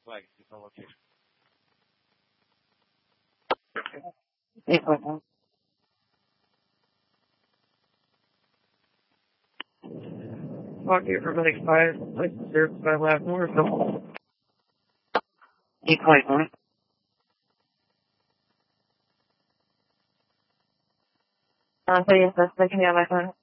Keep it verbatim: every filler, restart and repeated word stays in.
eight point one. Walk here for medic five, like zero five last north. eight point one. Uh, so yes, that's making me on my phone.